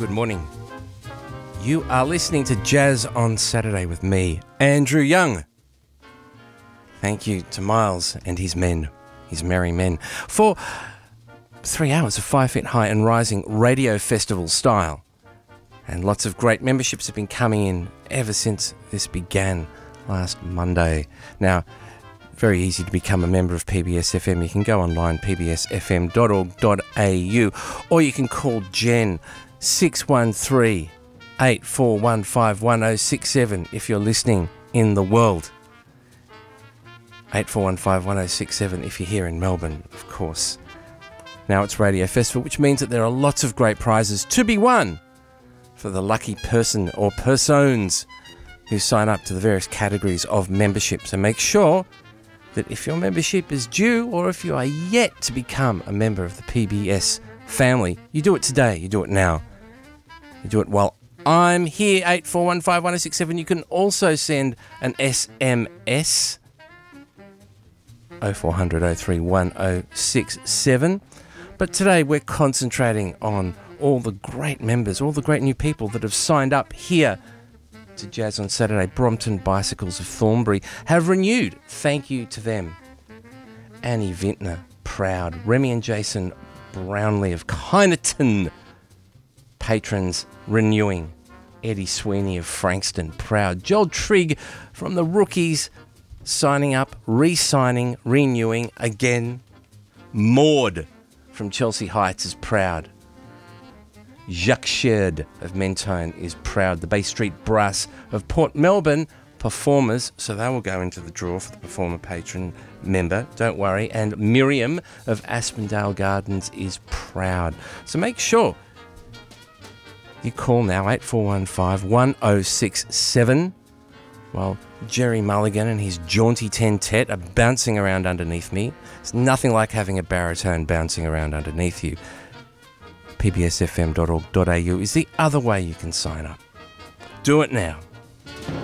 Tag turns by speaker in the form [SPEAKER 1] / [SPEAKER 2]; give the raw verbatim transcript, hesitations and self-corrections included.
[SPEAKER 1] good morning. You are listening to Jazz on Saturday with me, Andrew Young. Thank you to Miles and his men, his merry men, for three hours of Five Feet High and Rising radio festival style. And lots of great memberships have been coming in ever since this began last Monday. Now, very easy to become a member of P B S F M. You can go online, p b s f m dot org dot a u, or you can call Jen, six one three, eight four one five, one oh six seven if you're listening in the world. eight four one five, one oh six seven if you're here in Melbourne, of course. Now it's Radio Festival, which means that there are lots of great prizes to be won for the lucky person or persons who sign up to the various categories of membership. So make sure that if your membership is due, or if you are yet to become a member of the P B S family, you do it today, you do it now. You do it while I'm here, eight four one five, one oh six seven. You can also send an S M S, oh four hundred, oh three, one oh six seven. But today we're concentrating on all the great members, all the great new people that have signed up here to Jazz on Saturday. Brompton Bicycles of Thornbury have renewed. Thank you to them. Annie Vintner, proud. Remy and Jason Brownlee of Kyneton, patrons renewing. Eddie Sweeney of Frankston, proud. Joel Trigg from the Rookies, signing up, re-signing, renewing again. Maud from Chelsea Heights is proud. Jacques Sherd of Mentone is proud. The Bay Street Brass of Port Melbourne, performers, so they will go into the draw for the performer patron member, don't worry. And Miriam of Aspendale Gardens is proud. So make sure you call now, eight four one five, one oh six seven, while Jerry Mulligan and his jaunty ten-tet are bouncing around underneath me. It's nothing like having a baritone bouncing around underneath you. p b s f m dot org dot a u is the other way you can sign up. Do it now.